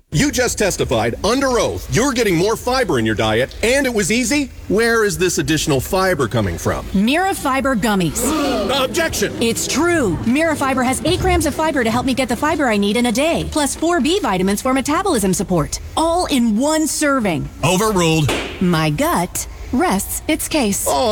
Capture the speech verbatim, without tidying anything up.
You just testified under oath you're getting more fiber in your diet, and it was easy? Where is this additional fiber coming from? Mira Fiber Gummies. Objection! It's true. Mira Fiber has eight grams of fiber to help me get the fiber I need in a day, plus four B vitamins for metabolism support. All in one serving. Overruled. My gut rests its case. Oh,